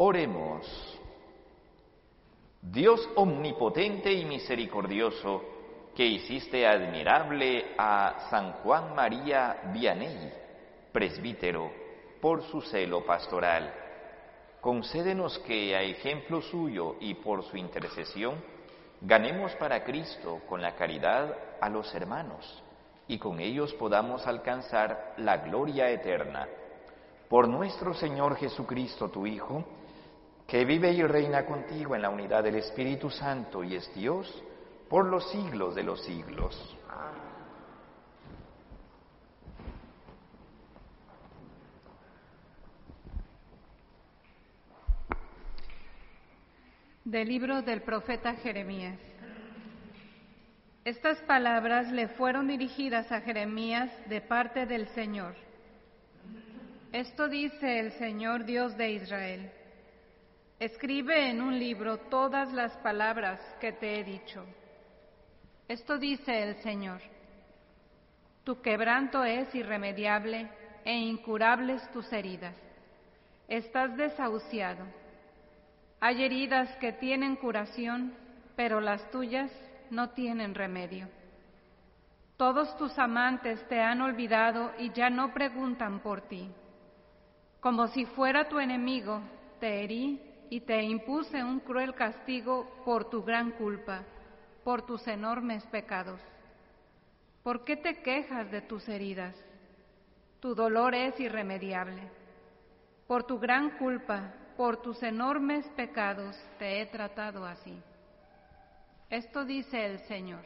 Oremos. Dios omnipotente y misericordioso, que hiciste admirable a San Juan María Vianney, presbítero, por su celo pastoral, concédenos que, a ejemplo suyo y por su intercesión, ganemos para Cristo con la caridad a los hermanos, y con ellos podamos alcanzar la gloria eterna. Por nuestro Señor Jesucristo, tu Hijo, que vive y reina contigo en la unidad del Espíritu Santo y es Dios por los siglos de los siglos. Del libro del profeta Jeremías. Estas palabras le fueron dirigidas a Jeremías de parte del Señor. Esto dice el Señor Dios de Israel: escribe en un libro todas las palabras que te he dicho. Esto dice el Señor: tu quebranto es irremediable e incurables tus heridas. Estás desahuciado. Hay heridas que tienen curación, pero las tuyas no tienen remedio. Todos tus amantes te han olvidado y ya no preguntan por ti. Como si fuera tu enemigo, te herí y te impuse un cruel castigo por tu gran culpa, por tus enormes pecados. ¿Por qué te quejas de tus heridas? Tu dolor es irremediable. Por tu gran culpa, por tus enormes pecados, te he tratado así. Esto dice el Señor: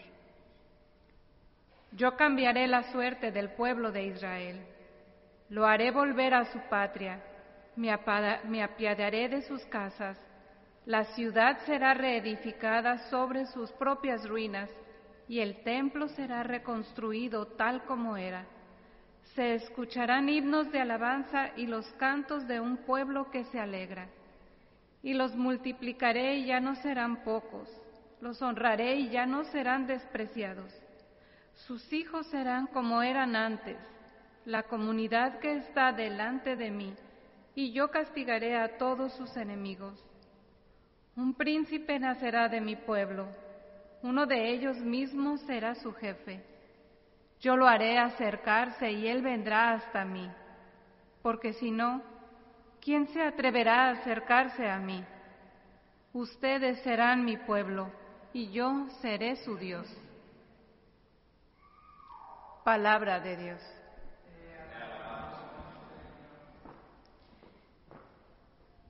yo cambiaré la suerte del pueblo de Israel. Lo haré volver a su patria, me apiadaré de sus casas, la ciudad será reedificada sobre sus propias ruinas y el templo será reconstruido tal como era. Se escucharán himnos de alabanza y los cantos de un pueblo que se alegra. Y los multiplicaré y ya no serán pocos, los honraré y ya no serán despreciados. Sus hijos serán como eran antes, la comunidad que está delante de mí, y yo castigaré a todos sus enemigos. Un príncipe nacerá de mi pueblo, uno de ellos mismos será su jefe. Yo lo haré acercarse y él vendrá hasta mí, porque si no, ¿quién se atreverá a acercarse a mí? Ustedes serán mi pueblo y yo seré su Dios. Palabra de Dios.